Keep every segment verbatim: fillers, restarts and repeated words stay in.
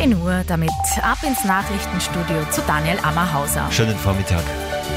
zehn Uhr, damit ab ins Nachrichtenstudio zu Daniel Ammerhauser. Schönen Vormittag.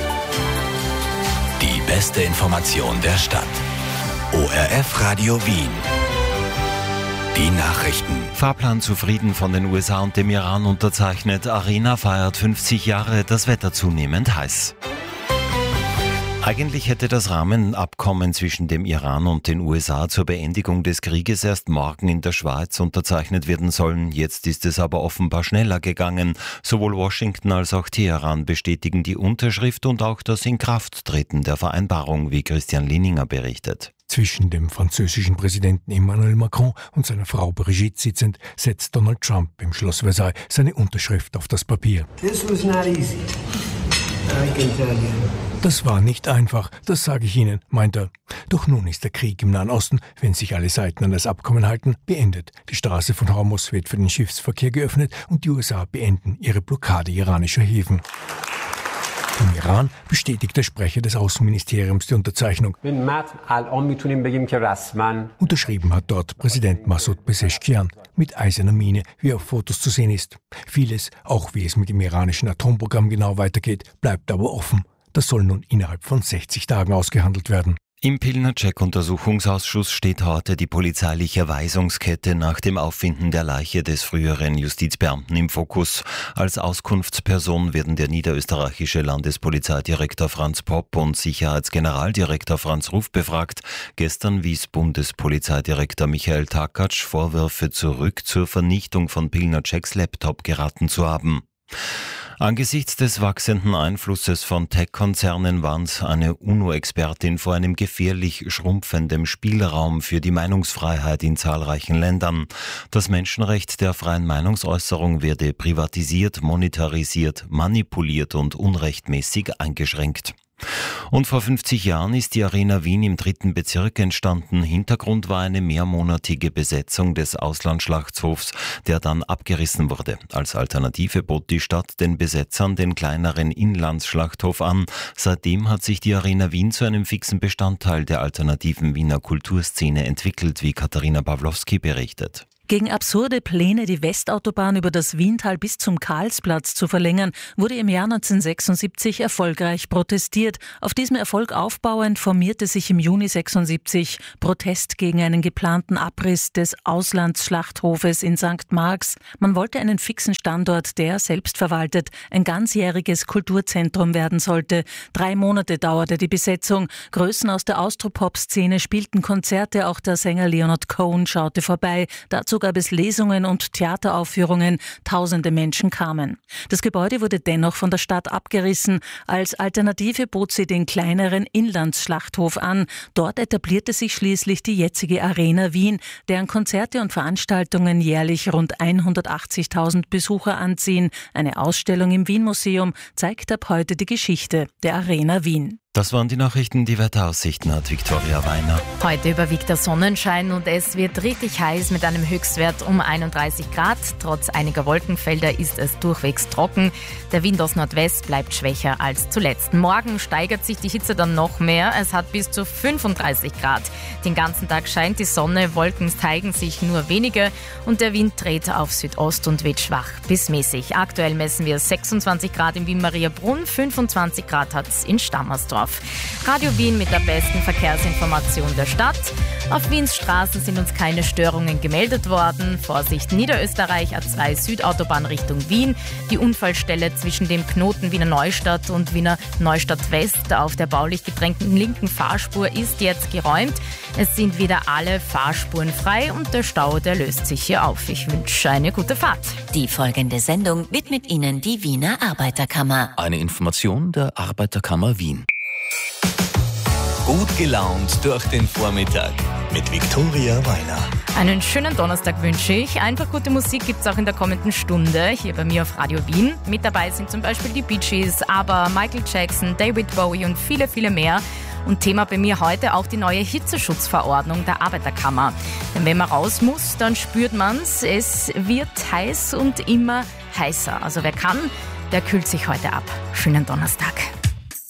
Die beste Information der Stadt. O R F Radio Wien. Die Nachrichten. Fahrplan zufrieden von den U S A und dem Iran unterzeichnet. Arena feiert fünfzig Jahre, das Wetter zunehmend heiß. Eigentlich hätte das Rahmenabkommen zwischen dem Iran und den U S A zur Beendigung des Krieges erst morgen in der Schweiz unterzeichnet werden sollen. Jetzt ist es aber offenbar schneller gegangen. Sowohl Washington als auch Teheran bestätigen die Unterschrift und auch das Inkrafttreten der Vereinbarung, wie Christian Lininger berichtet. Zwischen dem französischen Präsidenten Emmanuel Macron und seiner Frau Brigitte sitzend, setzt Donald Trump im Schloss Versailles seine Unterschrift auf das Papier. This was not easy. I can tell you. Das war nicht einfach, das sage ich Ihnen, meint er. Doch nun ist der Krieg im Nahen Osten, wenn sich alle Seiten an das Abkommen halten, beendet. Die Straße von Hormuz wird für den Schiffsverkehr geöffnet und die U S A beenden ihre Blockade iranischer Häfen. Im Iran bestätigt der Sprecher des Außenministeriums die Unterzeichnung. Unterschrieben hat dort Präsident Massoud Pezeshkian mit eiserner Miene, wie auf Fotos zu sehen ist. Vieles, auch wie es mit dem iranischen Atomprogramm genau weitergeht, bleibt aber offen. Das soll nun innerhalb von sechzig Tagen ausgehandelt werden. Im Pilnacek-Untersuchungsausschuss steht heute die polizeiliche Weisungskette nach dem Auffinden der Leiche des früheren Justizbeamten im Fokus. Als Auskunftsperson werden der niederösterreichische Landespolizeidirektor Franz Popp und Sicherheitsgeneraldirektor Franz Ruf befragt. Gestern wies Bundespolizeidirektor Michael Takatsch Vorwürfe zurück, zur Vernichtung von Pilnaceks Laptop geraten zu haben. Angesichts des wachsenden Einflusses von Tech-Konzernen warnt eine UNO-Expertin vor einem gefährlich schrumpfenden Spielraum für die Meinungsfreiheit in zahlreichen Ländern. Das Menschenrecht der freien Meinungsäußerung werde privatisiert, monetarisiert, manipuliert und unrechtmäßig eingeschränkt. Und vor fünfzig Jahren ist die Arena Wien im dritten Bezirk entstanden. Hintergrund war eine mehrmonatige Besetzung des Auslandschlachtshofs, der dann abgerissen wurde. Als Alternative bot die Stadt den Besetzern den kleineren Inlandsschlachthof an. Seitdem hat sich die Arena Wien zu einem fixen Bestandteil der alternativen Wiener Kulturszene entwickelt, wie Katharina Pawlowski berichtet. Gegen absurde Pläne, die Westautobahn über das Wiental bis zum Karlsplatz zu verlängern, wurde im Jahr neunzehnhundertsechsundsiebzig erfolgreich protestiert. Auf diesem Erfolg aufbauend formierte sich im Juni sechsundsiebzig Protest gegen einen geplanten Abriss des Auslandsschlachthofes in Sankt Marx. Man wollte einen fixen Standort, der, selbstverwaltet, ein ganzjähriges Kulturzentrum werden sollte. Drei Monate dauerte die Besetzung. Größen aus der Austropop-Szene spielten Konzerte, auch der Sänger Leonard Cohen schaute vorbei. Dazu gab es Lesungen und Theateraufführungen. Tausende Menschen kamen. Das Gebäude wurde dennoch von der Stadt abgerissen. Als Alternative bot sie den kleineren Inlandsschlachthof an. Dort etablierte sich schließlich die jetzige Arena Wien, deren Konzerte und Veranstaltungen jährlich rund hundertachtzigtausend Besucher anziehen. Eine Ausstellung im Wien-Museum zeigt ab heute die Geschichte der Arena Wien. Das waren die Nachrichten. Die Wetteraussichten hat Viktoria Weiner. Heute überwiegt der Sonnenschein und es wird richtig heiß mit einem Höchstwert um einunddreißig Grad. Trotz einiger Wolkenfelder ist es durchwegs trocken. Der Wind aus Nordwest bleibt schwächer als zuletzt. Morgen steigert sich die Hitze dann noch mehr. Es hat bis zu fünfunddreißig Grad. Den ganzen Tag scheint die Sonne, Wolken zeigen sich nur wenige und der Wind dreht auf Südost und weht schwach bis mäßig. Aktuell messen wir sechsundzwanzig Grad in Wien-Mariabrunn, fünfundzwanzig Grad hat es in Stammersdorf. Radio Wien mit der besten Verkehrsinformation der Stadt. Auf Wiens Straßen sind uns keine Störungen gemeldet worden. Vorsicht Niederösterreich, A zwei Südautobahn Richtung Wien. Die Unfallstelle zwischen dem Knoten Wiener Neustadt und Wiener Neustadt West auf der baulich gedrängten linken Fahrspur ist jetzt geräumt. Es sind wieder alle Fahrspuren frei und der Stau, der löst sich hier auf. Ich wünsche eine gute Fahrt. Die folgende Sendung widmet Ihnen die Wiener Arbeiterkammer. Eine Information der Arbeiterkammer Wien. Gut gelaunt durch den Vormittag mit Viktoria Weiner. Einen schönen Donnerstag wünsche ich. Einfach gute Musik gibt es auch in der kommenden Stunde hier bei mir auf Radio Wien. Mit dabei sind zum Beispiel die Bee Gees, aber Michael Jackson, David Bowie und viele, viele mehr. Und Thema bei mir heute auch die neue Hitzeschutzverordnung der Arbeiterkammer. Denn wenn man raus muss, dann spürt man's. Es wird heiß und immer heißer. Also wer kann, der kühlt sich heute ab. Schönen Donnerstag.